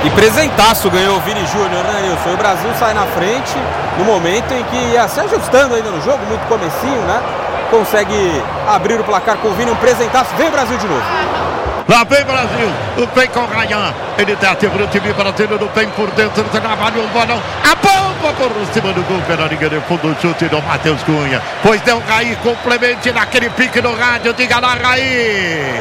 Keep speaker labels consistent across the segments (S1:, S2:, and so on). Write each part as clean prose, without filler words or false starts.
S1: E presentaço ganhou o Vini Júnior, né, Nilson? E o Brasil sai na frente no momento em que ia se ajustando ainda no jogo, muito comecinho, né? Consegue abrir o placar com o Vini, um presentaço. Vem o Brasil de novo.
S2: Lá vem Brasil, vem com o Ryan. Ele dá tempo do time brasileiro, vem por dentro, trabalha um bolão. A bomba por cima do gol pela linha de fundo, chute do Matheus Cunha. Pois deu Raí, complemente naquele pique no rádio. Diga lá, Raí.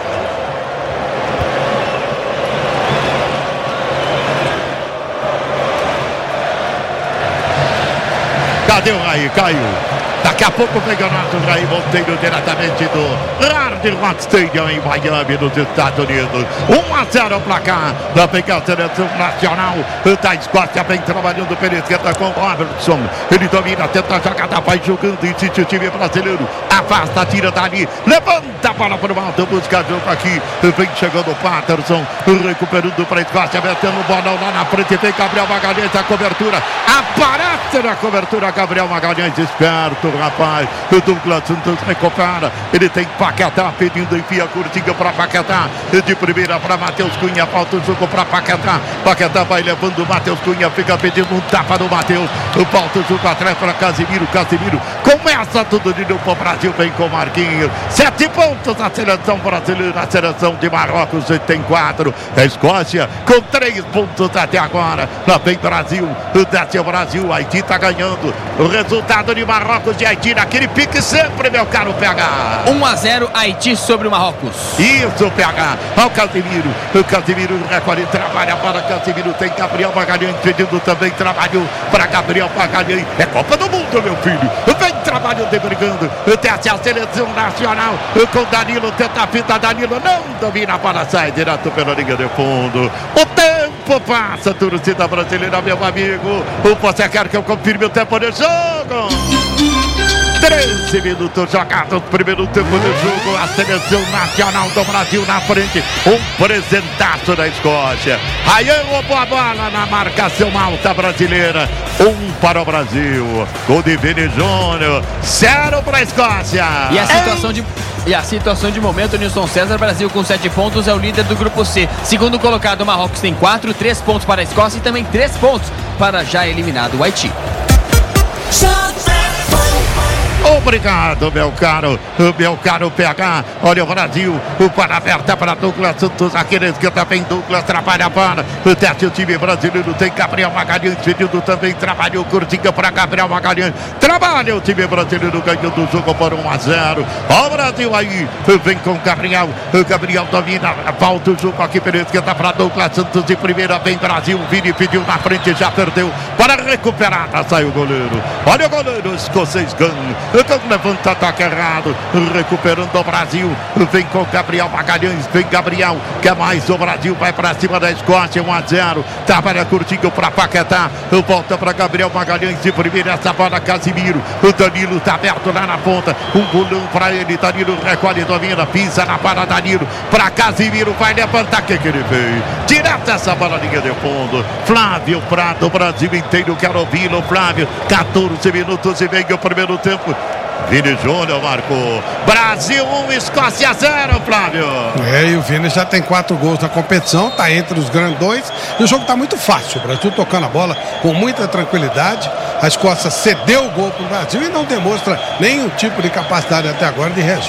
S2: Cadê o Raí? Caiu. Daqui a pouco vem o nosso Jair Monteiro diretamente do Hard Rock Stadium em Miami, nos Estados Unidos. 1-0 o placar. Lá vem a seleção nacional da Escócia, vem trabalhando pela esquerda com o Robertson. Ele domina, tenta a jogada, vai jogando, insiste o time brasileiro. Afasta, tira dali, levanta a bola para o alto, busca jogo aqui. Vem chegando o Patterson, recuperando para a Escócia, metendo o bolão lá na frente. Vem Gabriel Magalhães, a cobertura. Aparece na cobertura, Gabriel Magalhães, esperto, rapaz. O Douglas Santos recupera. Ele tem Paquetá pedindo, enfia curtinha para Paquetá. De primeira para Matheus Cunha. Falta o jogo para Paquetá. Paquetá vai levando o Matheus Cunha. Fica pedindo um tapa no Matheus. Falta o jogo atrás para Casimiro. Casimiro começa tudo de novo para o Brasil. Vem com o Marquinhos. 7 pontos a seleção brasileira. A seleção de Marrocos tem 4. A Escócia com 3 pontos até agora. Lá vem Brasil. Desce o Brasil. Haiti está ganhando. O resultado de Marrocos e Haiti naquele pique sempre, meu caro PH.
S3: 1-0 Haiti sobre o Marrocos.
S2: Isso, PH. Olha o Casimiro. O Casimiro recolhe, trabalha para Casimiro. Tem Gabriel Magalhães pedindo também trabalho para Gabriel Magalhães. É Copa do Mundo, meu filho. Vem trabalhando e brigando. Desce a seleção nacional com Danilo. Tenta a fita, Danilo não domina a bola, sai direto pela linha de fundo. O tempo passa, torcida brasileira, meu amigo. Você quer que eu confirme o tempo de jogo? 13 minutos jogados, primeiro tempo do jogo. A seleção nacional do Brasil na frente. Um presentaço da Escócia. Ryan roubou a bola na marcação alta brasileira. 1 para o Brasil. Gol de Vini Júnior. 0 para a Escócia.
S3: E a situação de momento, Nilson César, Brasil com 7 pontos, é o líder do grupo C. Segundo colocado, o Marrocos tem 4, 3 pontos para a Escócia e também 3 pontos para já eliminado o Haiti.
S2: Obrigado, meu caro PH. Olha o Brasil, o para aberta para Douglas Santos, aqui na esquerda vem Douglas, trabalha a bola. Desce o time brasileiro, tem Gabriel Magalhães pedindo também, trabalhou curtinha para Gabriel Magalhães. Trabalha o time brasileiro, ganhando o jogo por 1-0. Ó o Brasil aí, vem com Gabriel. O Gabriel domina, volta o jogo aqui pela esquerda para Douglas Santos de primeira, vem Brasil. Vini pediu na frente, já perdeu. Para recuperar, sai o goleiro. Olha o goleiro, escocês ganha. Levanta, ataque errado, recuperando o Brasil, vem com Gabriel Magalhães, vem Gabriel, quer mais o Brasil, vai para cima da Escócia, 1-0, trabalha curtinho para Paquetá, volta para Gabriel Magalhães de primeira, essa bola Casimiro, o Danilo está aberto lá na ponta, um golão para ele, Danilo recolhe, domina, pisa na bola, Danilo, para Casimiro, vai levantar, o que ele fez? Direto essa bola, linha de fundo, Flávio Prado, o Brasil inteiro quer ouvi-lo, Flávio, 14 minutos e meio, primeiro tempo. Vini Júnior marcou. Brasil 1, Escócia 0, Flávio.
S4: E o Vini já tem 4 gols na competição, tá entre os grandões. E o jogo tá muito fácil. O Brasil tocando a bola com muita tranquilidade. A Escócia cedeu o gol pro Brasil e não demonstra nenhum tipo de capacidade até agora de reagir.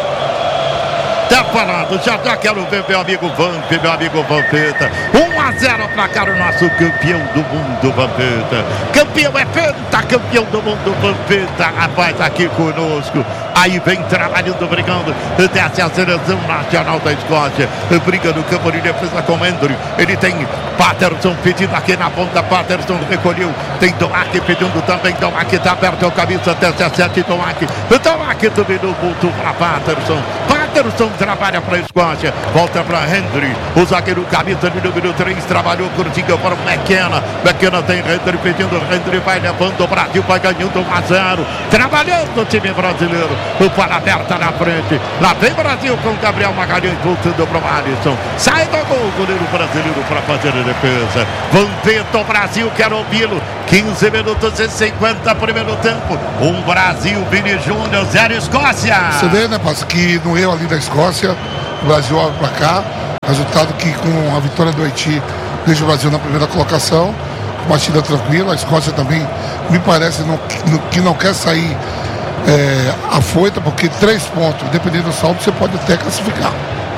S2: Tá falando, já quero ver meu amigo Vampeta. 1-0 pra cá o nosso campeão do mundo, Vampeta. Campeão é pentacampeão do mundo, Vampeta. Rapaz, aqui conosco. Aí vem trabalhando, brigando. Desce a seleção nacional da Escócia. Briga no campo de defesa com Andrew. Ele tem Patterson pedindo aqui na ponta. Patterson recolheu. Tem Doak pedindo também. Doak tá aberto a camisa 17. Doak dominou, voltou para Patterson. Patterson trabalha para a Escócia. Volta para Henry. O zagueiro camisa de número 3 trabalhou curtinho para o McKenna. McKenna tem Henry pedindo. Henry vai levando o Brasil, vai ganhando 1-0. Trabalhando o time brasileiro. O para aberta na frente. Lá vem Brasil com Gabriel Magalhães voltando para o Alisson. Sai do gol o goleiro brasileiro para fazer a defesa. Vampeta, o Brasil quer ouvi-lo. 15 minutos e 50 primeiro tempo. Brasil, Vini Júnior, 0 Escócia.
S5: Você vê, né, Passa, que no erro ali da Escócia, o Brasil olha para cá. Resultado que com a vitória do Haiti vejo o Brasil na primeira colocação, partida tranquila. A Escócia também me parece que não quer sair afoita, porque 3 pontos, dependendo do saldo, você pode até classificar.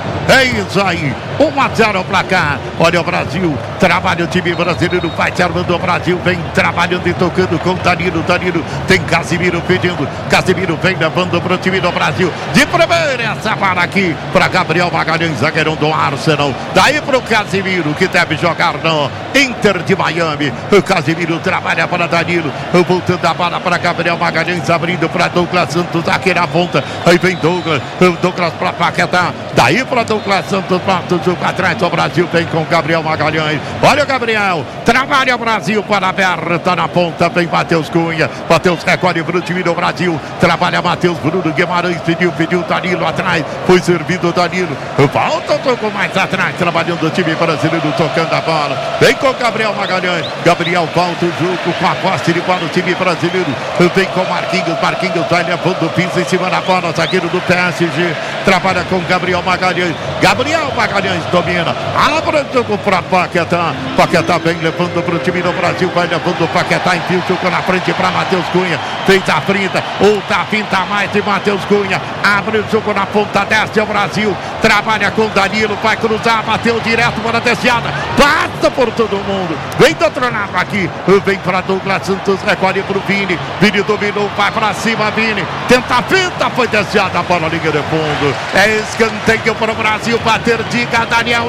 S2: É isso aí, 1-0 o placar. Olha o Brasil, trabalha o time brasileiro, vai se armando o Brasil, vem trabalhando e tocando com Danilo. Tem Casimiro pedindo, Casimiro vem levando para o time do Brasil. De primeira essa bola aqui para Gabriel Magalhães, zagueirão do Arsenal. Daí para o Casimiro, que deve jogar no Inter de Miami. O Casimiro trabalha para Danilo, voltando a bola para Gabriel Magalhães, abrindo para Douglas Santos aqui na ponta. Aí vem Douglas para Paquetá. Daí para Douglas Santos, para atrás do Brasil, vem com Gabriel Magalhães. Olha o Gabriel, trabalha o Brasil para aberta na ponta, vem Matheus Cunha. Matheus recolhe para o time do Brasil, trabalha Matheus, Bruno Guimarães pediu Danilo atrás, foi servido Danilo. Volta um pouco mais atrás, trabalhando o time brasileiro, tocando a bola. Vem com Gabriel Magalhães. Gabriel volta o jogo com a posse de bola do time brasileiro. Vem com Marquinhos vai levando o piso em cima da bola, zagueiro do PSG. Trabalha com Gabriel Magalhães. Gabriel Magalhães domina. Abre o jogo para Paquetá. Paquetá vem levando para o time do Brasil. Vai levando o Paquetá. Enfia o jogo na frente para Matheus Cunha. Fez a finta. Outra finta mais de Matheus Cunha. Abre o jogo na ponta, desce o Brasil. Trabalha com Danilo. Vai cruzar. Bateu direto para a desciada. Passa por todo mundo. Vem do outro lado aqui. Vem para Douglas Santos. Recolhe para o Vini. Vini dominou. Vai para cima, Vini. Tenta a finta. Foi desciada. A bola liga de fundo. É escanteio para o Brasil bater. Diga, Daniel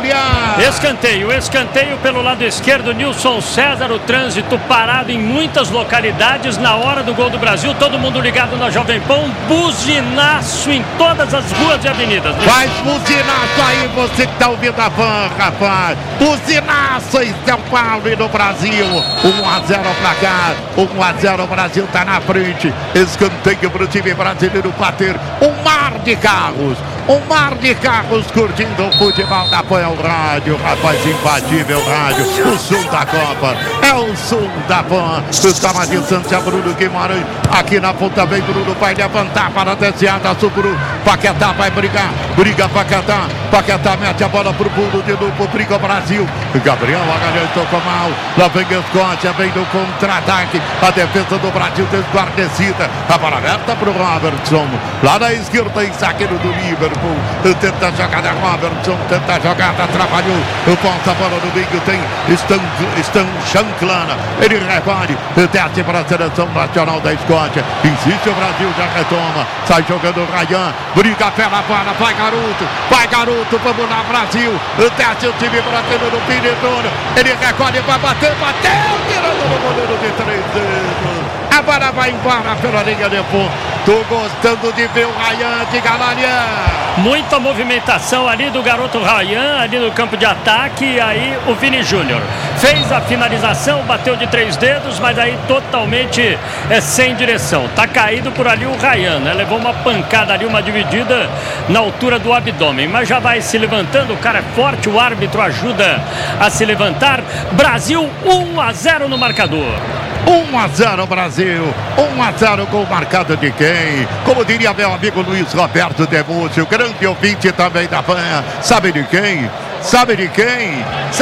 S2: Lian.
S6: Escanteio pelo lado esquerdo. Nilson César. O trânsito parado em muitas localidades. Na hora do gol do Brasil, todo mundo ligado na Jovem Pan. Buzinaço em todas as ruas e avenidas.
S2: Faz buzinaço aí, você que tá ouvindo a van, rapaz. Buzinaço em São Paulo e no Brasil. 1-0 pra cá. 1-0, o Brasil tá na frente. Escanteio pro time brasileiro bater. Um mar de carros curtindo o futebol da Pan. É o rádio, rapaz, imbatível rádio. O som da Copa é o som da Pan. O Tamadinho Santos, Bruno Guimarães. Aqui na ponta vem Bruno, vai levantar para a desciada. Sobrou. Paquetá vai brigar. Briga Paquetá. Paquetá mete a bola pro Bruno de novo. Briga o Brasil. Gabriel Magalhães tocou mal. Lá vem a Escócia, vem no contra-ataque. A defesa do Brasil desguarnecida. A bola aberta pro Robertson. Lá na esquerda, em zagueiro do Liverpool. Tenta a jogada, Robertson. Tenta a jogada, atrapalhou. Volta a bola no meio. Tem Stan Shankland. Ele recolhe. Desce para a seleção nacional da Escócia. Insiste o Brasil, já retoma. Sai jogando o Ryan. Briga pela bola. Vai garoto. Vamos lá, Brasil. Desce o time brasileiro no Pinedona. Ele recolhe, vai bater. Bateu. Tirando no goleiro de 3 dedos. A bola vai embora pela linha de fundo. Tô gostando de ver o Ryan de Galarian.
S6: Muita movimentação ali do garoto Ryan, ali no campo de ataque. E aí o Vini Júnior fez a finalização, bateu de 3 dedos, mas aí totalmente sem direção. Tá caído por ali o Ryan, né? Levou uma pancada ali, uma dividida na altura do abdômen, mas já vai se levantando. O cara é forte, o árbitro ajuda a se levantar. Brasil 1-0 no marcador.
S2: 1-0 Brasil, 1-0 gol marcado de quem? Como diria meu amigo Luiz Roberto Demúcio, grande ouvinte também da Pan. Sabe de quem? Sabe de quem?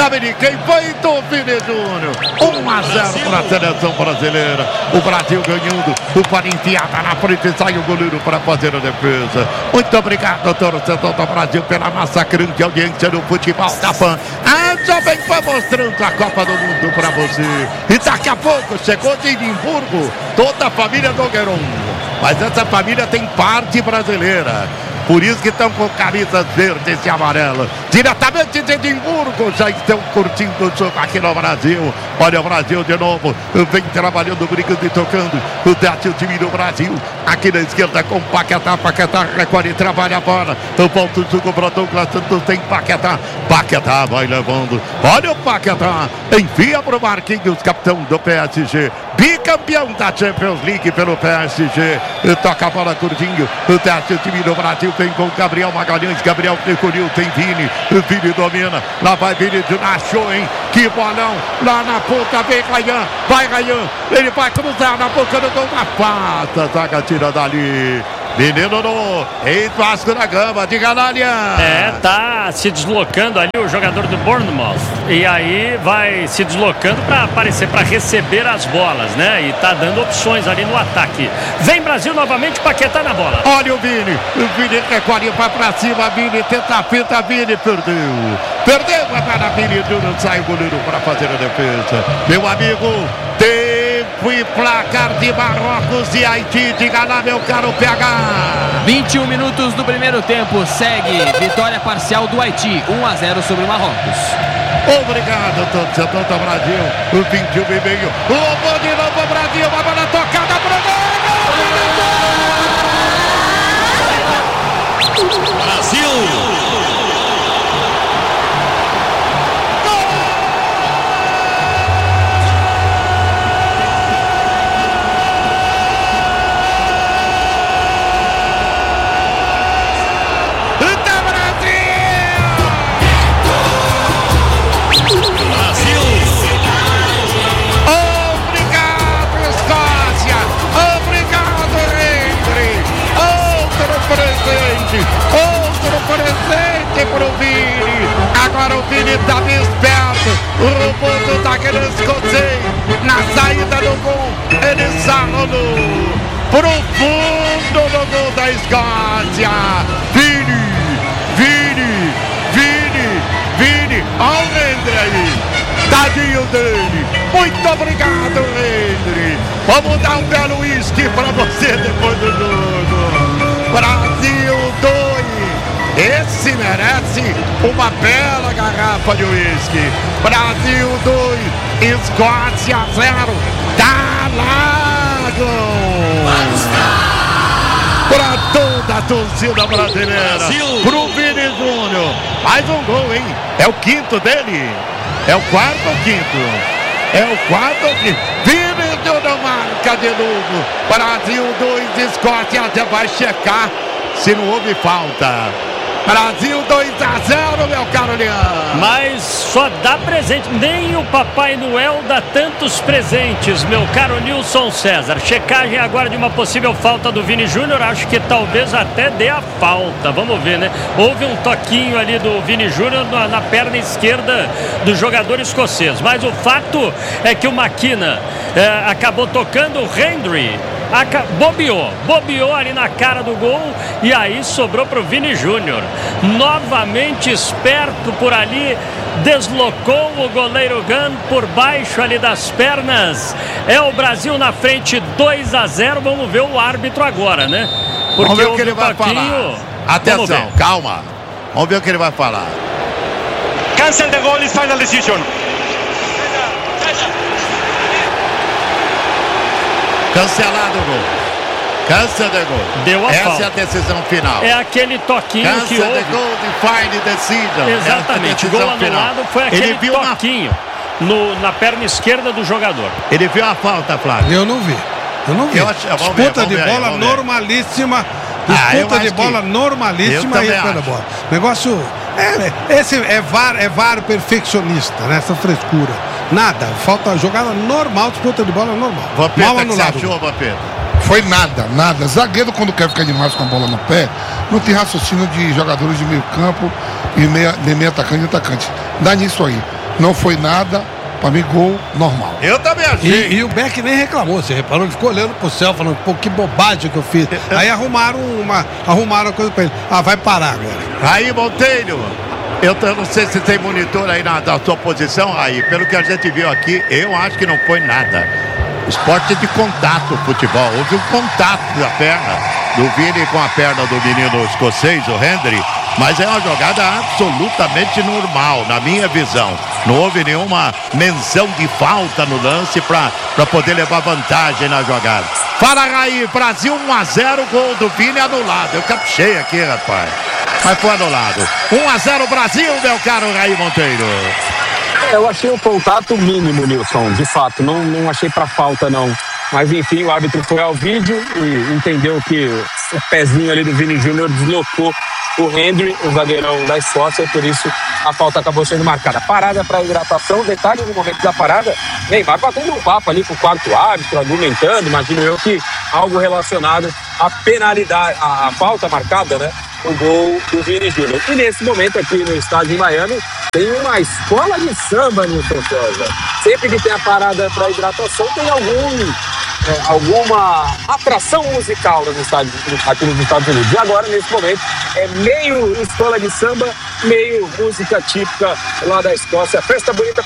S2: Foi do Vini Júnior. 1-0 para a seleção brasileira. O Brasil ganhando. O para enfiada na frente, sai o goleiro para fazer a defesa. Muito obrigado, torcedor do Brasil, pela massacrante audiência do futebol da Pan. A Jovem Pan mostrando a Copa do Mundo para você. E daqui a pouco chegou de Edimburgo toda a família Nogueron. Mas essa família tem parte brasileira. Por isso que estão com camisas verdes e amarelas. Diretamente de Edimburgo, já estão curtindo o jogo aqui no Brasil. Olha o Brasil de novo. Vem trabalhando, brigando e tocando. Desce o time do Brasil. Aqui na esquerda com Paquetá. Paquetá recolhe e trabalha a bola. Volta o jogo para Douglas Santos. Tem Paquetá. Paquetá vai levando. Olha o Paquetá. Enfia para o Marquinhos, capitão do PSG. Bicampeão da Champions League pelo PSG. Toca a bola curtinho. Desce o time do Brasil. Tem com Gabriel Magalhães. Gabriel recolheu. Tem Vini. Vini domina. Lá vai Vini. Achou, hein? Que bolão. Lá na ponta vem Ryan. Vai Ryan. Ele vai cruzar na boca do gol. Na pata. Zaga tira dali. Menino em Vasco da Gama, diga lá, Lian.
S6: Tá se deslocando ali o jogador do Bournemouth. E aí vai se deslocando para aparecer, para receber as bolas, né? E tá dando opções ali no ataque. Vem Brasil novamente, Paquetá na bola.
S2: Olha o Vini recolhe pra cima, Vini tenta a fita, Vini perdeu para Vini, não sai o goleiro para fazer a defesa. Meu amigo, tempo e placar de Marrocos e Haiti, diga lá, meu caro PH.
S3: 21 minutos do primeiro tempo, segue vitória parcial do Haiti, 1-0 sobre o Marrocos.
S2: Obrigado, torcedor do Brasil. O 21,5. Lobo de novo, Brasil. Uma bola tocada pro gol. Brasil. Presente pro Vini. Agora o Vini tá esperto. O ponto daquele escocês. Na saída do gol, ele sarrou pro fundo do gol da Escócia. Vini. Olha o Hendry aí. Tadinho dele. Muito obrigado, Hendry. Vamos dar um belo uísque pra você depois do jogo. Brasil 2. Esse merece uma bela garrafa de uísque. Brasil 2, Escócia 0. Tá Lago. Para toda a torcida brasileira. Brasil. Pro Vini Júnior. Mais um gol, hein? É o quinto dele. É o quarto ou quinto? É o quarto ou quinto? Vini Júnior marca de novo. Brasil 2, Escócia. Você vai checar se não houve falta. Brasil 2-0, meu caro Leão.
S6: Mas só dá presente. Nem o Papai Noel dá tantos presentes, meu caro Nilson César. Checagem agora de uma possível falta do Vini Júnior. Acho que talvez até dê a falta. Vamos ver, né? Houve um toquinho ali do Vini Júnior na perna esquerda do jogador escocês. Mas o fato é que o McKenna acabou tocando o Hendry. Bobeou ali na cara do gol e aí sobrou para o Vini Júnior. Novamente esperto por ali, deslocou o goleiro Gunn por baixo ali das pernas. É o Brasil na frente, 2-0. Vamos ver o árbitro agora, né?
S2: Porque vamos ver o que ele vai falar. Atenção, calma. Vamos ver o que ele vai falar.
S7: Cancel the goal is final decision.
S2: Cancelado o gol. Cancel the goal.
S6: Deu a
S2: Essa
S6: falta.
S2: é a decisão final.
S6: É aquele toquinho
S2: Cancel
S6: que houve.
S2: the goal, define decision.
S6: Exatamente. O gol anulado foi aquele toquinho na perna esquerda do jogador.
S2: Ele viu a falta, Flávio?
S4: Eu não vi. Disputa de bola normalíssima. Disputa de bola normalíssima aí pela bola. Negócio. Esse é VAR perfeccionista, né? Essa frescura. Nada, falta jogada normal, disputa de bola normal.
S2: Mal anulado. Achou, Vampeta?
S5: Foi nada. Zagueiro, quando quer ficar demais com a bola no pé, não tem raciocínio de jogadores de meio campo e meio atacante e atacante. Dá nisso aí. Não foi nada. Pra mim, gol normal.
S2: Eu também achei.
S4: E o Beck nem reclamou, você reparou? Ele ficou olhando pro céu, falando, pô, que bobagem que eu fiz. Aí arrumaram a coisa pra ele. Vai parar agora.
S2: Aí, Monteiro, eu não sei se tem monitor aí na sua posição, aí. Pelo que a gente viu aqui, eu acho que não foi nada. Esporte de contato, futebol. Houve um contato da perna do Vini com a perna do menino escocês, o Hendry. Mas é uma jogada absolutamente normal, na minha visão. Não houve nenhuma menção de falta no lance para poder levar vantagem na jogada. Fala, Raí, Brasil 1-0, gol do Vini anulado. Eu caprichei aqui, rapaz. Mas foi anulado. 1-0 Brasil, meu caro Raí Monteiro.
S8: Eu achei o contato mínimo, Nilson, de fato. Não achei pra falta, não. Mas enfim, o árbitro foi ao vídeo e entendeu que o pezinho ali do Vini Júnior deslocou o Hendry, o zagueirão da Escócia, e por isso a falta acabou sendo marcada. Parada para hidratação, detalhe no momento da parada, Neymar batendo um papo ali com o quarto árbitro, argumentando, imagino eu que algo relacionado à penalidade, à falta marcada, né? O gol do Vini Júnior. E nesse momento aqui no estádio em Miami, tem uma escola de samba, Nilson César. Sempre que tem a parada para hidratação, tem alguma atração musical nos estádios, aqui nos Estados Unidos. E agora, nesse momento, é meio escola de samba, meio música típica lá da Escócia. Festa bonita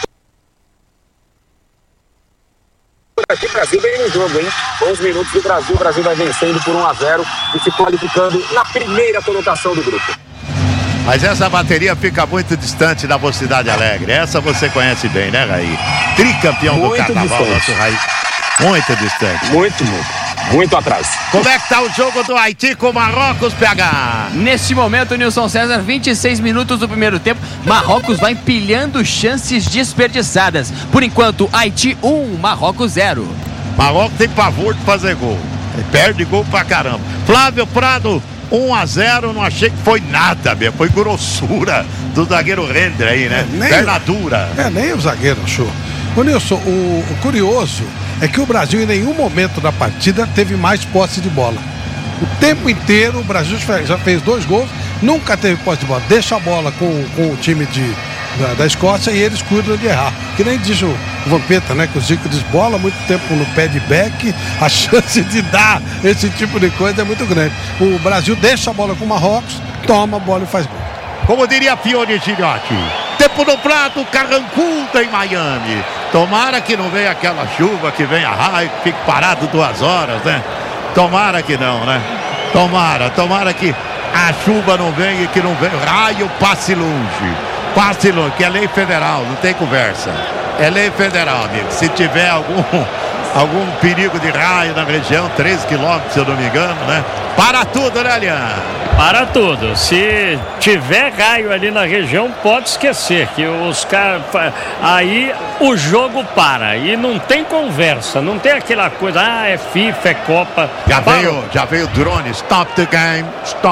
S8: por aqui, Brasil bem no jogo, hein? 11 minutos do Brasil, o Brasil vai vencendo por 1-0 e se qualificando na primeira colocação do grupo.
S2: Mas essa bateria fica muito distante da Mocidade Alegre. Essa você conhece bem, né, Raí? Tricampeão do carnaval, nosso Raí. Muito distante.
S8: Muito atrás.
S2: Como é que tá o jogo do Haiti com o Marrocos, PH?
S3: Nesse momento, Nilson César, 26 minutos do primeiro tempo, Marrocos vai empilhando chances desperdiçadas. Por enquanto, Haiti 1, Marrocos 0.
S2: Marrocos tem pavor de fazer gol. Ele perde gol pra caramba. Flávio Prado, 1-0, não achei que foi nada mesmo. Foi grossura do zagueiro Render aí, né? Perna dura.
S4: Nem o zagueiro achou. Ô Nilson, o curioso é que o Brasil em nenhum momento da partida teve mais posse de bola. O tempo inteiro o Brasil já fez 2 gols, nunca teve posse de bola. Deixa a bola com o time da Escócia e eles cuidam de errar. Que nem diz o Vampeta, né? Que o Zico diz bola muito tempo no pé de back, a chance de dar esse tipo de coisa é muito grande. O Brasil deixa a bola com o Marrocos, toma a bola e faz gol.
S2: Como diria Fiore Gilhote, tempo no prato, carrancuda em Miami. Tomara que não venha aquela chuva, que venha raio, que fique parado 2 horas, né? Tomara que não, né? Tomara que a chuva não venha e que não venha raio, passe longe, que é lei federal, não tem conversa. É lei federal, amigo. Se tiver algum perigo de raio na região, 3 quilômetros, se eu não me engano, né? Para tudo, né, Lian?
S6: Para tudo. Se tiver raio ali na região, pode esquecer que os caras... Aí o jogo para. E não tem conversa. Não tem aquela coisa, é FIFA, é Copa.
S2: Já veio o drone. Stop the game.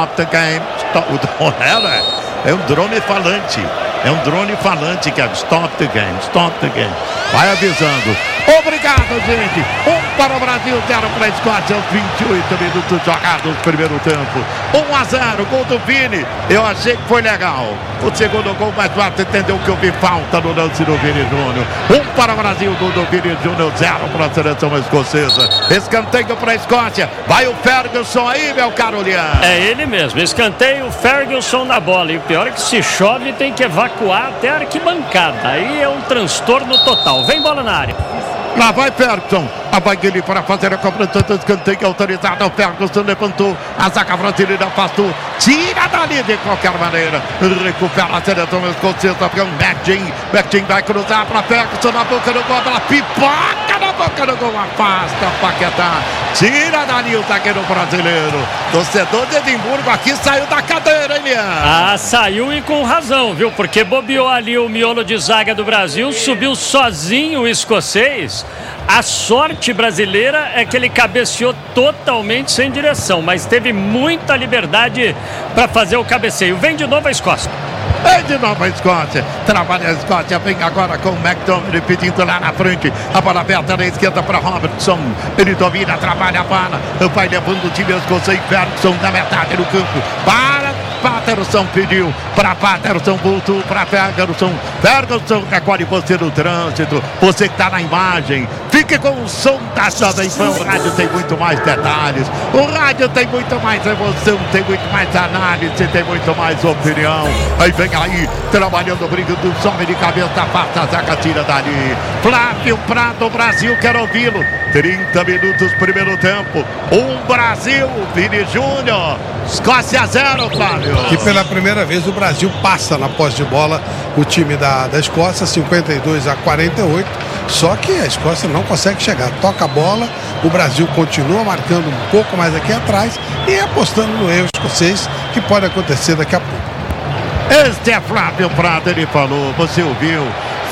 S2: O drone, é um drone falante. É um drone falante que é stop the game. Vai avisando. Obrigado, gente. 1 para o Brasil, 0 para a Escócia. Aos 28 minutos jogados no primeiro tempo. 1-0, gol do Vini. Eu achei que foi legal. O segundo gol, mas você entendeu que houve falta no lance do Vini Júnior. 1 para o Brasil, gol do Vini Júnior, 0 para a seleção escocesa. Escanteio para a Escócia. Vai o Ferguson aí, meu caro Lian.
S6: É ele mesmo. Escanteio, Ferguson na bola. E o pior é que se chove tem que evacuar até a arquibancada. Aí é um transtorno total. Vem bola na área.
S2: Lá vai Ferguson, vai ele para fazer a cobrança do escanteio autorizado. O Ferguson levantou, a zaga brasileira afastou, tira dali de qualquer maneira, recupera a seleção escocesa para o Medin vai cruzar para Ferguson na boca do gol, ela pipoca na boca do gol, afasta Paquetá, tira dali o zagueiro brasileiro. Torcedor de Edimburgo aqui saiu da cadeira, hein, Lian?
S6: Saiu e com razão, viu? Porque bobeou ali o miolo de zaga do Brasil, subiu sozinho o escocês. A sorte brasileira é que ele cabeceou totalmente sem direção, mas teve muita liberdade para fazer o cabeceio. Vem de novo a Escócia.
S2: Vem de novo a Escócia. Trabalha a Escócia. Vem agora com o McDonald pedindo lá na frente. A bola aberta na esquerda para Robertson. Ele domina, trabalha a bola. Vai levando o time escocês. Ferguson na metade do campo. Para Patterson, pediu para Patterson, voltou para Ferguson. Ferguson recolhe você no trânsito. Você que está na imagem, fique com o som da Jovem Pan. O rádio tem muito mais detalhes. O rádio tem muito mais emoção, tem muito mais análise, tem muito mais opinião. Aí vem aí, trabalhando o brinco do som de cabeça, passa a zaga, tira dali. Flávio Prado, Brasil, quero ouvi-lo. 30 minutos, primeiro tempo. Brasil, Vini Júnior. Escócia 0, Flávio.
S4: Que pela primeira vez o Brasil passa na posse de bola o time da Escócia, 52-48. Só que a Escócia não consegue chegar. Toca a bola, o Brasil continua marcando um pouco mais aqui atrás e apostando no erro escocês, que pode acontecer daqui a pouco.
S2: Este é Flávio Prado, ele falou, você ouviu?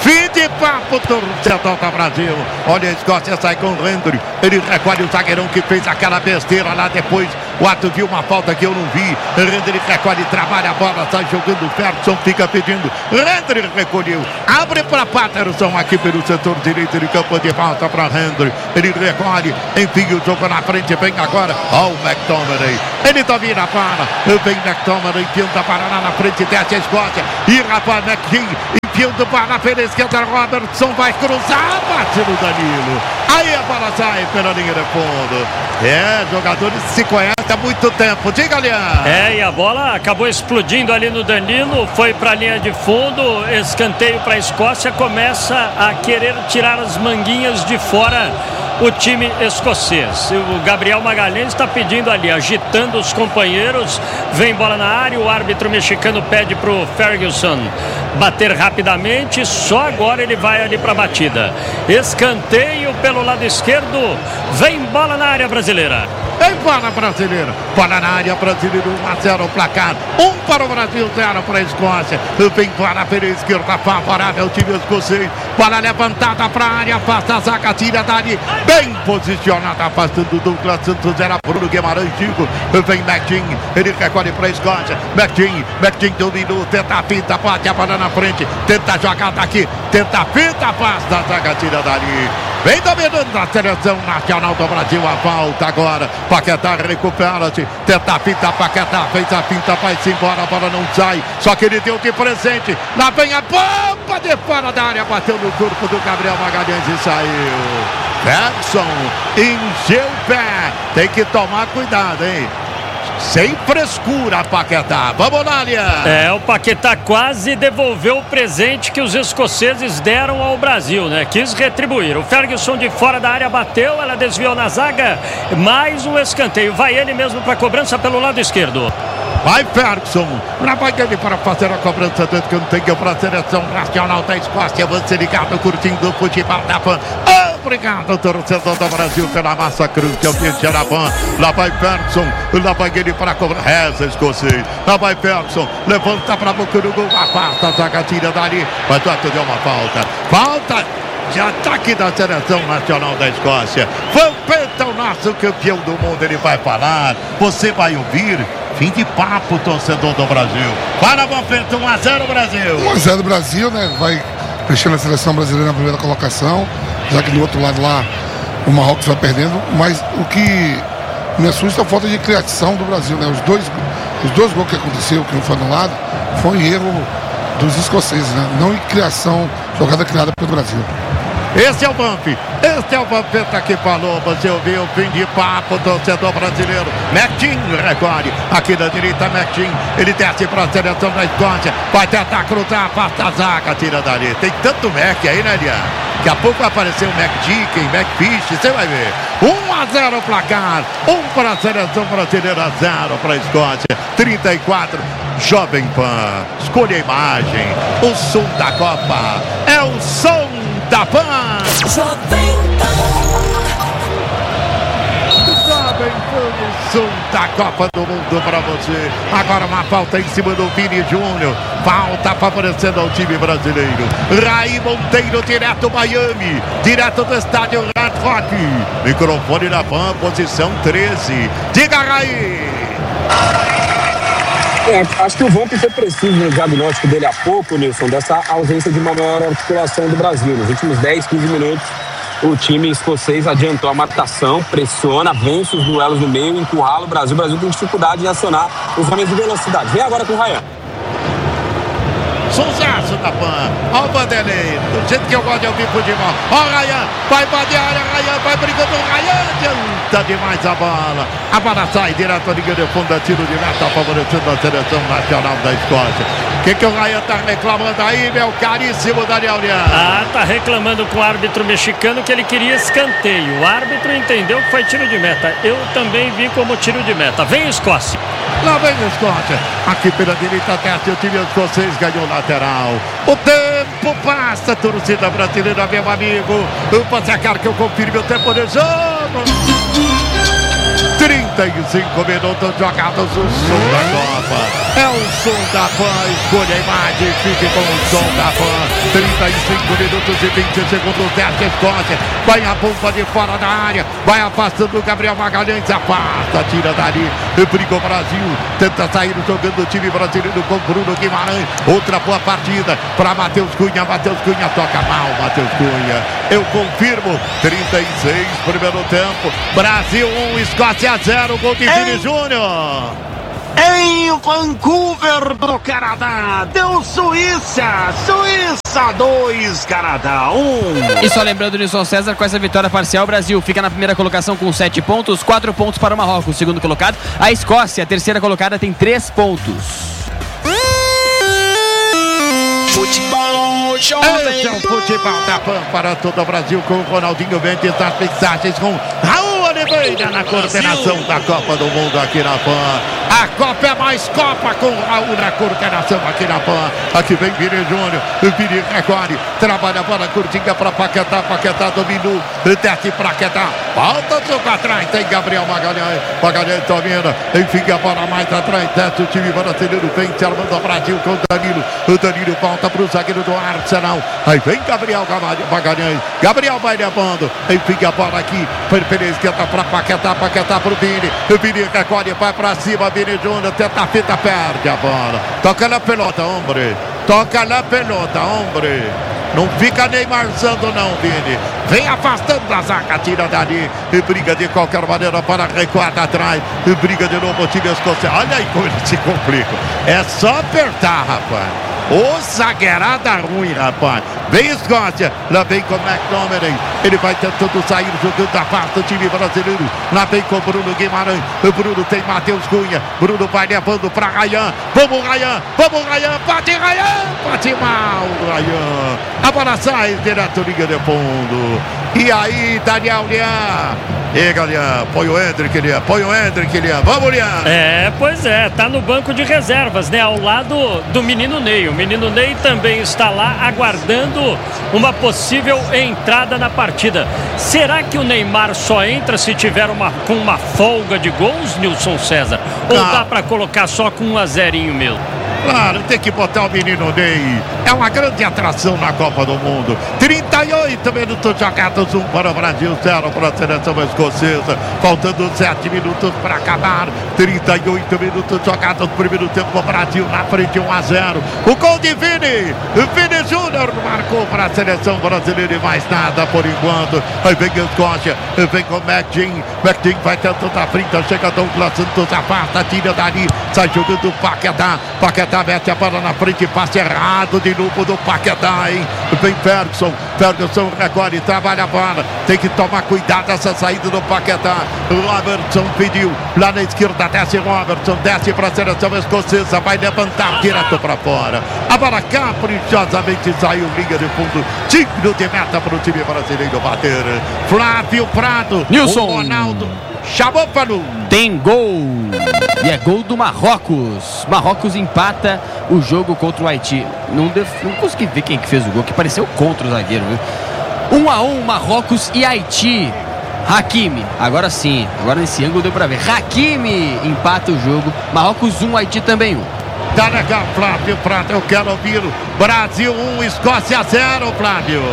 S2: Fim de papo, torcedor do Brasil. Olha, a Escócia sai com o Hendry. Ele recolhe o zagueirão que fez aquela besteira lá depois. O Ato viu uma falta que eu não vi. Hendry recolhe, trabalha a bola, sai jogando. Ferguson fica pedindo. Hendry recolheu. Abre para Patterson aqui pelo setor direito de campo de falta para Hendry. Ele recolhe, enfim, o jogo na frente. Vem agora. Ó, o McTominay. Ele domina a bola. Vem McTominay, tenta parar lá na frente. Desce a Escócia. E rapaz, McKean. Enfiando para pela esquerda, Robertson vai cruzar, bate no Danilo. Aí a bola sai pela linha de fundo. Jogadores se conhecem há muito tempo. Diga, Leandro.
S6: E a bola acabou explodindo ali no Danilo, foi para a linha de fundo, escanteio para a Escócia, começa a querer tirar as manguinhas de fora o time escocês. O Gabriel Magalhães está pedindo ali, agitando os companheiros, vem bola na área, o árbitro mexicano pede para o Ferguson bater rapidamente, só agora ele vai ali para a batida. Escanteio pelo lado esquerdo, vem bola na área brasileira.
S2: Vem bola brasileira, bola na área brasileira, 1-0 o placar, 1 para o Brasil, 0 para a Escócia. Vem bola pela esquerda, favorável ao time escocês, bola levantada para a área, afasta a zaga, tira dali, bem posicionada, afastando o Douglas Santos, era Bruno Guimarães, Chico. Vem McKean, ele recolhe para a Escócia, McKean dominou, tenta a pinta, bate a bola na frente, tenta jogar daqui, tenta a pinta, afasta a zaga, tira dali. Vem dominando a seleção nacional do Brasil, a falta agora. Paquetá recupera-se, tenta a finta, Paquetá fez a finta, vai-se embora, a bola não sai, só que ele deu de presente. Lá vem a bomba de fora da área, bateu no corpo do Gabriel Magalhães e saiu. Ferguson encheu o pé, tem que tomar cuidado, hein? Sem frescura, Paquetá. Vamos lá, Lian.
S6: O Paquetá quase devolveu o presente que os escoceses deram ao Brasil, né? Quis retribuir. O Ferguson de fora da área bateu, ela desviou na zaga. Mais um escanteio. Vai ele mesmo para a cobrança pelo lado esquerdo.
S2: Vai Ferguson, lá vai ele para fazer a cobrança do escanteio para a seleção nacional da Escócia. Você ligado, curtindo o futebol da Pan. Obrigado, torcedor do Brasil, pela massa cruz que ambiente era Pan. Lá vai Ferguson, lá vai ele para cobrar. Reza escocês, lá vai Ferguson, levanta para a boca do gol, afasta a zaga, tira dali. Mas já deu uma falta. Falta de ataque da seleção nacional da Escócia. Vampeta, o nosso campeão do mundo, ele vai falar. Você vai ouvir. Fim de papo, torcedor do Brasil. Para Vampeta, 1-0 Brasil.
S5: 1-0 Brasil, né? Vai fechando a seleção brasileira na primeira colocação. Já que do outro lado lá o Marrocos vai perdendo. Mas o que me assusta é a falta de criação do Brasil, né? Os dois gols que aconteceu, que não foi anulado, foi um erro dos escoceses, né? Não em criação, jogada criada pelo Brasil.
S2: Esse é o Vampeta que falou. Você ouviu o fim de papo, torcedor brasileiro. McKean recolhe aqui da direita, McKean. Ele desce para a seleção da Escócia. Vai tentar cruzar, afasta a zaga, tira dali. Tem tanto Mac aí, né, Lian? Daqui a pouco vai aparecer o McDicken, McFish, você vai ver. 1-0 o placar. 1 para a seleção brasileira, 0 para a Escócia. 34. Jovem Pan. Escolha a imagem. O som da Copa. É o som da Pan. Jovem o som da Copa do Mundo para você. Agora uma falta em cima do Vini Júnior. Falta favorecendo ao time brasileiro. Raí Monteiro, direto Miami. Direto do estádio Red Rock. Microfone na Pan, posição 13. Diga, Raí.
S8: Acho que o Vamp foi preciso no diagnóstico dele há pouco, Nilson, dessa ausência de uma maior articulação do Brasil. Nos últimos 10, 15 minutos, o time escocês adiantou a marcação, pressiona, vence os duelos no meio, encurrala o Brasil. O Brasil tem dificuldade em acionar os homens de velocidade. Vem agora com o Ryan.
S2: Sonsaço da Pan. Olha o Vanderlei, do jeito que eu gosto de ouvir futebol. Olha o Ryan, vai bater a área, Ryan vai brigando, Ryan adianta demais a bola. A bola sai direto à linha de fundo, tiro de meta, favorecendo a seleção nacional da Escócia. O que o Ryan tá reclamando aí, meu caríssimo Daniel Lian?
S6: Tá reclamando com o árbitro mexicano que ele queria escanteio. O árbitro entendeu que foi tiro de meta. Eu também vi como tiro de meta. Vem Escócia.
S2: Lá vem a Escócia. Aqui pela direita, desce o time escocês, ganhou lateral. O tempo passa, torcida brasileira, meu amigo. Você quer que eu confirme o tempo de jogo? 35 minutos jogados, o som da Copa. É o som da Pan, escolha a imagem, fique com o som da Pan. 35 minutos e 20 segundos, desce a Escócia, vai a bomba de fora da área, vai afastando o Gabriel Magalhães, afasta, tira dali, briga o Brasil, tenta sair jogando o time brasileiro com Bruno Guimarães, outra boa partida para Matheus Cunha, toca mal, Matheus Cunha, eu confirmo, 36, primeiro tempo, Brasil 1, Escócia 0, gol de Vini Júnior.
S9: Em Vancouver, do Canadá, deu Suíça 2, Canadá 1.
S3: E só lembrando, Nilson César, com essa vitória parcial, o Brasil fica na primeira colocação com 7 pontos, 4 pontos para o Marrocos, segundo colocado. A Escócia, a terceira colocada, tem 3 pontos.
S9: Futebol jovem.
S2: Esse é o futebol da Pan para todo o Brasil, com o Ronaldinho Mendes das mensagens, com Raul Oliveira na coordenação da Copa do Mundo aqui na Pan. A Copa é mais Copa com Raul na coordenação aqui na Pan. Aqui vem Vini Júnior, Vini recolhe, trabalha a bola curtinha para Paquetá, Paquetá dominou, desce para Paquetá, volta o jogo atrás, tem Gabriel Magalhães domina, enfim a bola mais atrás, desce o time brasileiro, vem se armando o Brasil com o Danilo volta para o zagueiro do Arsenal, aí vem Gabriel Magalhães, Gabriel vai levando, enfim a bola aqui, pela esquerda para Paquetá, Paquetá para o Vini recolhe, vai para cima, Vini Júnior, tenta a fita, perde a bola, toca na pelota, hombre. Toca na pelota, hombre. Não fica Neymarzando não, Vini. Vem afastando a zaga, tira dali. E briga de qualquer maneira para recuar atrás. E briga de novo o time escocês. Olha aí como ele se complica. É só apertar, rapaz. Ô zagueirada ruim, rapaz. Vem Escócia, lá vem com McTominay. Ele vai tentando sair jogando a parte do time brasileiro. Lá vem com Bruno Guimarães. O Bruno tem Matheus Cunha. Bruno vai levando para Ryan. Vamos Ryan, bate Ryan, bate mal Ryan. A bola sai direto linha de fundo. E aí, Daniel Lian. E galera, põe o Hendrick, Lian. Vamos, Lian.
S6: Pois é, tá no banco de reservas, né? Ao lado do menino Ney. O menino Ney também está lá aguardando uma possível entrada na partida. Será que o Neymar só entra se tiver com uma folga de gols, Nilson César? Ou dá pra colocar só com 1-0 mesmo?
S2: Claro, tem que botar o menino Ney. É uma grande atração na Copa do Mundo. 38 minutos jogados, 1 para o Brasil, 0 para a seleção escocesa. Faltando 7 minutos para acabar. 38 minutos jogados, primeiro tempo, o Brasil na frente, 1-0. O gol de Vini. Vini Júnior marcou para a seleção brasileira e mais nada por enquanto. Aí vem a Escócia, vem com o McGinn. McGinn vai tentando a frente, chega Douglas Santos, afasta, tira dali, sai jogando o Paquetá. Paquetá mete a bola na frente, passe errado de novo do Paquetá, hein? Vem Ferguson recolhe, trabalha a bola, tem que tomar cuidado essa saída do Paquetá. Robertson pediu, lá na esquerda desce Robertson, desce para a seleção escocesa, vai levantar direto para fora. A bola caprichosamente saiu, linha de fundo, digno de meta para o time brasileiro bater. Flávio Prado,
S3: Nilson.
S2: O Ronaldo chamou para o...
S3: Tem gol! E é gol do Marrocos. Marrocos empata o jogo contra o Haiti. Não consegui ver quem que fez o gol, que pareceu contra o zagueiro, viu? 1-1, Marrocos e Haiti. Hakimi, agora sim, agora nesse ângulo deu pra ver. Hakimi empata o jogo. Marrocos 1, Haiti também 1.
S2: Tá legal, Flávio Prado, eu quero ouvir. Brasil 1, Escócia 0, Flávio.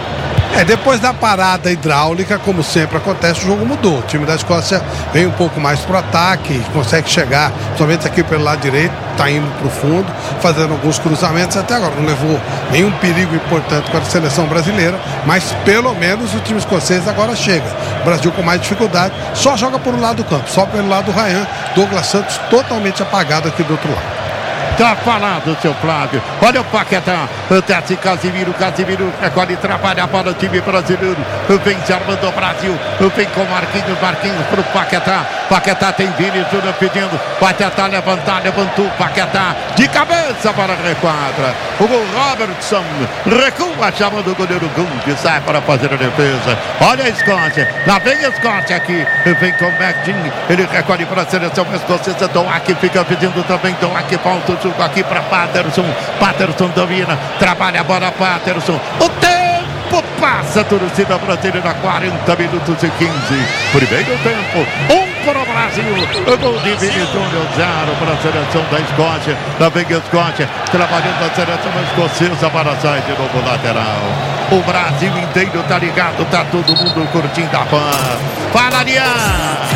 S4: Depois da parada hidráulica, como sempre acontece, o jogo mudou. O time da Escócia vem um pouco mais pro ataque, consegue chegar, somente aqui pelo lado direito, tá indo pro fundo, fazendo alguns cruzamentos. Até agora não levou nenhum perigo importante para a seleção brasileira, mas pelo menos o time escocês agora chega. O Brasil com mais dificuldade, só joga por um lado do campo, só pelo lado do Ryan. Douglas Santos totalmente apagado aqui do outro lado.
S2: Tá falado, seu Flávio. Olha o Paquetá. Desce Casimiro recolhe, trabalha para o time brasileiro. Vem se armando o Brasil. Vem com Marquinhos pro Paquetá. Paquetá tem Vini Júnior pedindo. Vai tentar levantar, levantou Paquetá. De cabeça para a requadra. O Robertson recua, chamando o goleiro Gung, sai para fazer a defesa. Olha a Escócia. Lá vem a Escócia aqui. Vem com o McGinn. Ele recolhe para a seleção escocesa. Doak fica pedindo também. Doak volta o jogo aqui para Patterson. Patterson domina. Trabalha a bola, Patterson. O tempo passa. Torcida brasileira, 40 minutos e 15. Primeiro tempo. para o Brasil. Gol de Vini Júnior, 0 para a seleção da Escócia. Também a Escócia trabalhando a seleção escocesa para sair de novo lateral. O Brasil inteiro tá ligado, tá todo mundo curtindo a PAN. Fala, Lian!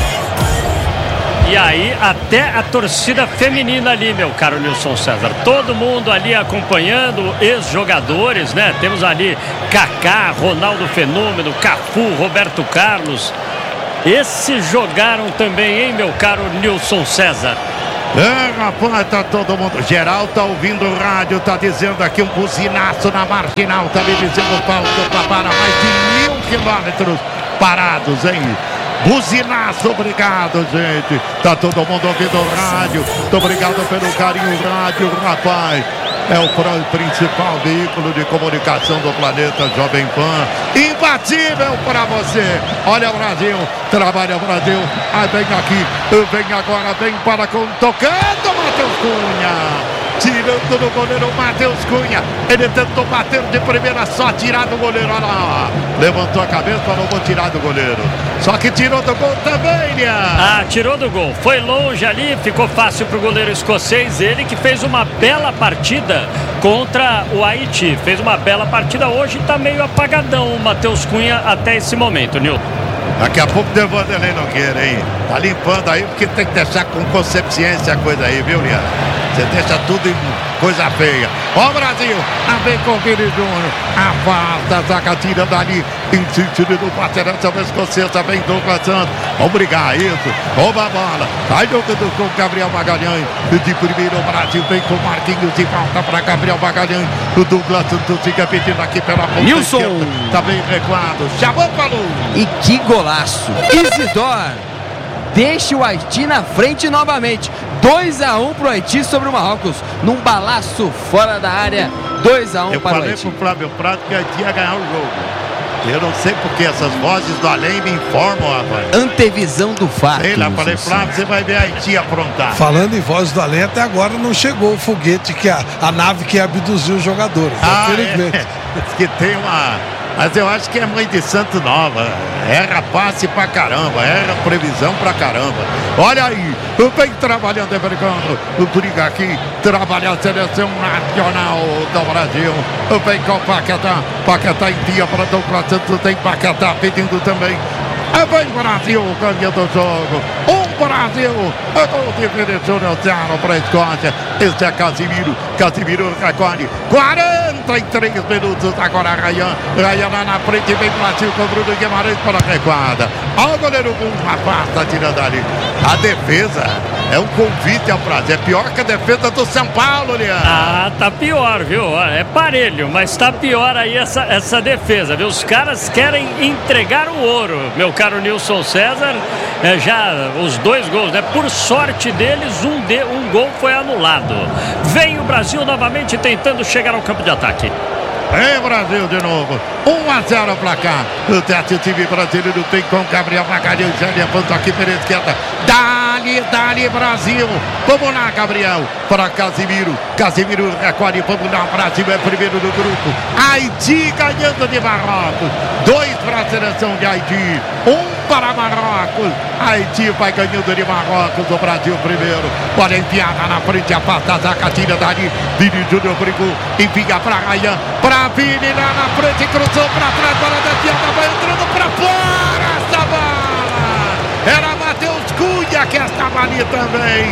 S6: E aí, até a torcida feminina ali, meu caro Nilson César. Todo mundo ali acompanhando, ex-jogadores, né? Temos ali Kaká, Ronaldo Fenômeno, Cafu, Roberto Carlos. Esses jogaram também, hein, meu caro Nilson César?
S2: Rapaz, tá todo mundo. Geral tá ouvindo o rádio, tá dizendo aqui um buzinaço na marginal. Tá me dizendo falta para mais de 1000 quilômetros parados, hein? Buzinaço, obrigado, gente. Tá todo mundo ouvindo o rádio. Muito obrigado pelo carinho, rádio, rapaz. É o principal veículo de comunicação do planeta Jovem Pan. Imbatível para você. Olha o Brasil, trabalha o Brasil. Aí vem aqui, vem agora, vem para com tocando Matheus Cunha. Tirando do goleiro Matheus Cunha. Ele tentou bater de primeira, só tirar do goleiro. Olha lá. Levantou a cabeça, falou, vou tirar do goleiro. Só que tirou do gol também, né?
S6: Ah, tirou do gol. Foi longe ali, ficou fácil pro goleiro escocês. Ele que fez uma bela partida contra o Haiti. Fez uma bela partida. Hoje tá meio apagadão o Matheus Cunha até esse momento, Nilton.
S2: Daqui a pouco deu Vanderlei Nogueira, hein? Tá limpando aí, porque tem que deixar com consciência a coisa aí, viu, Lian? Você deixa tudo em coisa feia. Ó, Brasil, a vem com o Vini Júnior. Afasta a zaga, tirando ali. Insistindo no parceiração escocesa. Vem Douglas Santos. Vamos brigar, isso. Rouba a bola. Sai jogando com Gabriel Magalhães. De primeiro, o Brasil vem com Marquinhos de volta para Gabriel Magalhães. O Douglas Santos fica pedindo aqui pela ponta
S3: Nilson
S2: esquerda. Tá bem recuado. Chamou, falou.
S3: E que golaço. Isidoro deixa o Haiti na frente novamente. 2-1 pro Haiti sobre o Marrocos. Num balaço fora da área. 2-1 para o Haiti.
S2: Eu falei pro Flávio Prado que o Haiti ia ganhar o jogo. Eu não sei porque essas vozes do além me informam, rapaz.
S3: Antevisão do fato.
S2: Sei lá, falei, Flávio, você vai ver a Haiti aprontar.
S4: Falando em vozes do além, até agora não chegou o foguete, que a nave que abduziu os jogadores. Infelizmente.
S2: Que tem uma... Mas eu acho que é mãe de santo nova. Erra passe pra caramba, erra previsão pra caramba. Olha aí, vem trabalhando, americano. O Briga aqui, trabalha a seleção nacional do Brasil. Vem com o Paquetá. Paquetá envia para Douglas Santos. Tem Paquetá pedindo também. Vem Brasil, ganha do jogo. Brasil, gol de Vini Júnior, 0 para a Escócia. Este é Casimiro. Casimiro recolhe 43 minutos. Agora Ryan lá na frente. Vem Brasil com Bruno Guimarães para a recuada. Olha o goleiro com uma pasta tirando ali. A defesa é um convite ao prazer. É pior que a defesa do São Paulo, Lian.
S6: Ah, tá pior, viu? É parelho, mas tá pior aí essa defesa, viu? Os caras querem entregar o ouro, meu caro Nilson César. Já os 2 gols, né? Por sorte deles, um gol foi anulado. Vem o Brasil novamente tentando chegar ao campo de ataque.
S2: Vem Brasil de novo. 1-0 o placar. O teste time brasileiro tem com Gabriel Magalhães. Já levanta aqui pela esquerda. Dali Brasil. Vamos lá, Gabriel. Para Casimiro. Casimiro recolhe. Vamos lá, Brasil é primeiro do grupo. Haiti ganhando de Marrocos. 2 para a seleção de Haiti. 1 para Marrocos. Haiti vai ganhando de Marrocos. O Brasil primeiro. Olha, enfiada na frente. Afasta a zaga, tira dali. Vini Júnior brigou. Envia para Ryan. Para Vini lá na frente. Cruzou para trás. Para a desviada. Vai entrando para fora. Essa bola. Era Matheus Cunha que estava ali também.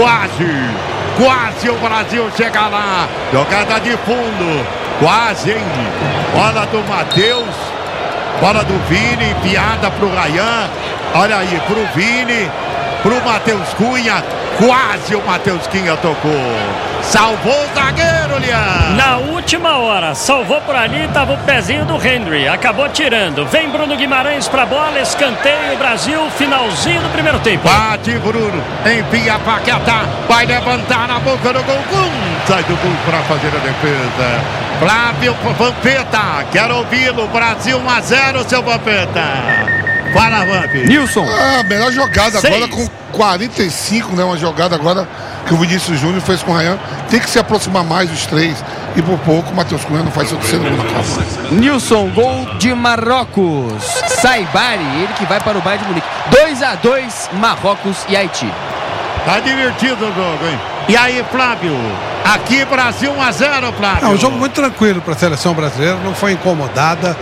S2: Quase o Brasil chega lá. Jogada de fundo. Quase, hein? Bola do Matheus. Bola do Vini, enfiada pro Ryan. Olha aí, pro Vini, pro Matheus Cunha. Quase o Matheus Cunha tocou. Salvou o zagueiro, Lian.
S6: Na última hora, salvou por ali, tava o pezinho do Henry. Acabou tirando. Vem Bruno Guimarães pra bola, escanteio, Brasil, finalzinho do primeiro tempo.
S2: Bate Bruno, envia Paquetá. Vai levantar na boca do gol. Sai do gol pra fazer a defesa. Flávio Vampeta, quero ouvi-lo. Brasil 1-0, seu Vampeta. Fala, Vamp.
S3: Nilson.
S5: A melhor jogada
S6: 6.
S5: agora com 45, né? Uma jogada agora que o Vinícius Júnior fez com o Ryan. Tem que se aproximar mais os 3. e por pouco o Matheus Cunha não faz seu terceiro gol na Copa.
S3: Nilson, gol de Marrocos. Saibari, ele que vai para o Bayern de Munique. 2-2, Marrocos e Haiti.
S2: Tá divertido o jogo, hein? E aí, Flávio? Aqui, Brasil 1-0, Flávio.
S4: É um jogo muito tranquilo para a seleção brasileira, não foi incomodada.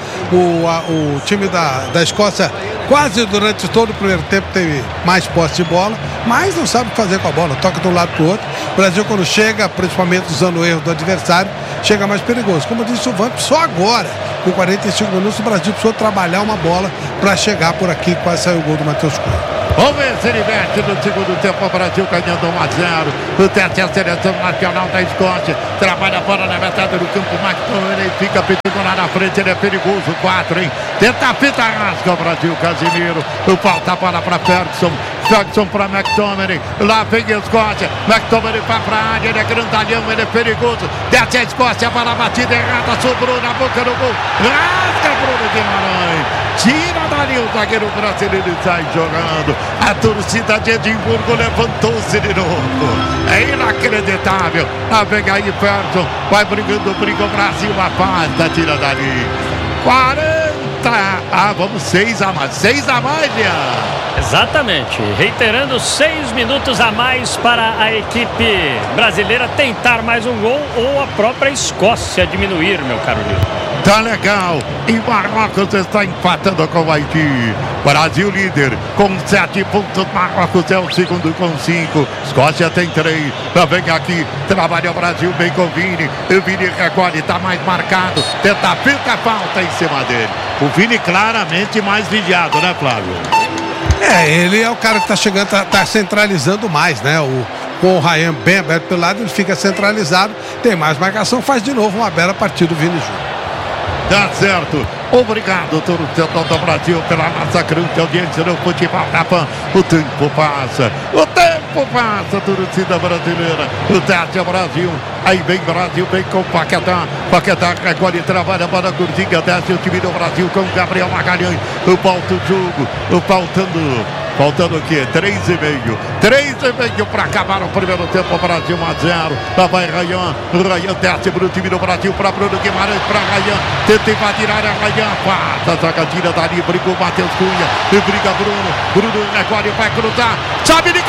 S4: O time da Escócia quase durante todo o primeiro tempo teve mais posse de bola, mas não sabe o que fazer com a bola, toca de um lado para o outro. O Brasil, quando chega, principalmente usando o erro do adversário, chega mais perigoso. Como disse o Vamp, só agora, com 45 minutos, o Brasil precisou trabalhar uma bola para chegar por aqui, quase saiu o gol do Matheus Cunha.
S2: Vamos ver se ele mete no segundo tempo. O Brasil ganhando 1-0. O teste é a seleção nacional da Escócia. Trabalha fora na metade do campo. McTominay fica pedindo lá na frente. Ele é perigoso. 4, hein? Tenta a fita, rasga o Brasil. Casimiro. Falta a bola para Ferguson. Ferguson para McTominay. Lá vem a Escócia. McTominay vai para a área. Ele é grandalhão. Ele é perigoso. Desce a Escócia. A bola batida errada. Sobrou na boca do gol. Rasga Bruno Guimarães. Tira dali o zagueiro brasileiro e sai jogando. A torcida de Edimburgo levantou-se de novo. É inacreditável. Lá vem aí Ferguson. Vai brigando, briga o Brasil. Afasta, tira dali. 40. Vamos 6 a mais. 6 a mais, Lian.
S6: Exatamente. Reiterando, 6 minutos a mais para a equipe brasileira tentar mais um gol ou a própria Escócia diminuir, meu caro Lito.
S2: Tá legal. E Marrocos está empatando com o Haiti. Brasil líder com 7 pontos. Marrocos é o segundo com 5. Escócia tem 3. Lá vem aqui. Trabalha o Brasil bem com o Vini. O Vini recolhe, está mais marcado. Tenta a falta em cima dele. O Vini claramente mais vigiado, né, Flávio?
S4: Ele é o cara que está chegando, está centralizando mais, né? Com o Ryan bem aberto pelo lado, ele fica centralizado. Tem mais marcação, faz de novo uma bela partida do Vini Júnior.
S2: Tá certo. Obrigado, torcedor do Brasil, pela nossa grande audiência no Futebol da Pan. O tempo passa, torcida brasileira. O teste é Brasil. Aí vem Brasil, vem com o Paquetá. Paquetá recolhe, trabalha para a curtinha. Desce o time do Brasil com Gabriel Magalhães. Volta o jogo, faltando o quê? 3,5. 3,5 para acabar o primeiro tempo. Brasil 1-0. Lá vai Ryan. Ryan desce para o time do Brasil. Para Bruno Guimarães. Para Ryan. Tenta invadir a área. Ryan passa. Saca, tira dali. Briga o Matheus Cunha. E briga Bruno. Bruno recolhe. Vai cruzar. Sabe de